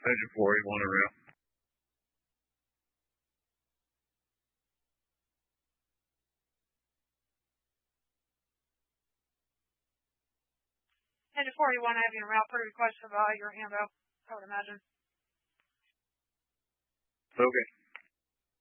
Engine 4, you want a route. Engine 4, you want to have your route per request of your handout, I would imagine. Okay.